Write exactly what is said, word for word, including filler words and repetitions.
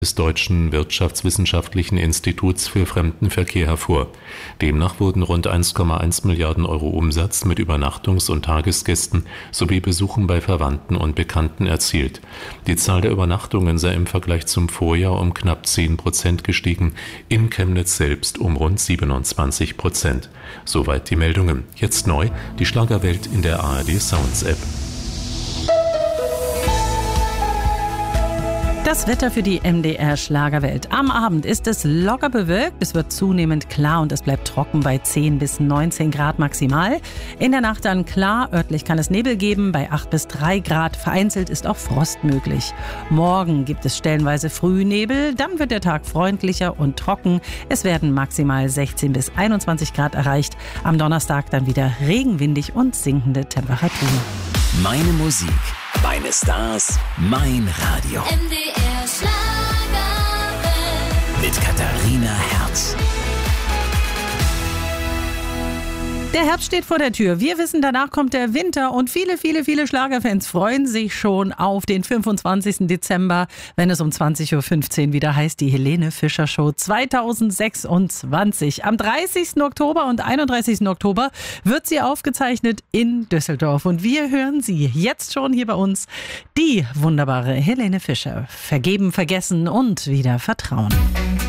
des Deutschen Wirtschaftswissenschaftlichen Instituts für Fremdenverkehr hervor. Demnach wurden rund eins Komma eins Milliarden Euro Umsatz mit Übernachtungs- und Tagesgästen sowie Besuchen bei Verwandten und Bekannten erzielt. Die Zahl der Übernachtungen sei im Vergleich zum Vorjahr um knapp zehn Prozent gestiegen, in Chemnitz selbst um rund siebenundzwanzig Prozent. Soweit die Meldungen. Jetzt neu, die Schlagerwelt in der A R D Sounds App. Das Wetter für die M D R Schlagerwelt. Am Abend ist es locker bewölkt, es wird zunehmend klar und es bleibt trocken bei zehn bis neunzehn Grad maximal. In der Nacht dann klar, örtlich kann es Nebel geben, bei acht bis drei Grad, vereinzelt ist auch Frost möglich. Morgen gibt es stellenweise Frühnebel, dann wird der Tag freundlicher und trocken. Es werden maximal sechzehn bis einundzwanzig Grad erreicht. Am Donnerstag dann wieder regenwindig und sinkende Temperaturen. Meine Musik, meine Stars, mein Radio. M D R Schlagerwelt. Mit Katharina Herz. Der Herbst steht vor der Tür. Wir wissen, danach kommt der Winter und viele, viele, viele Schlagerfans freuen sich schon auf den fünfundzwanzigsten Dezember, wenn es um zwanzig Uhr fünfzehn wieder heißt, die Helene Fischer Show zweitausendsechsundzwanzig. Am dreißigsten Oktober und einunddreißigsten Oktober wird sie aufgezeichnet in Düsseldorf und wir hören sie jetzt schon hier bei uns, die wunderbare Helene Fischer. Vergeben, vergessen und wieder vertrauen.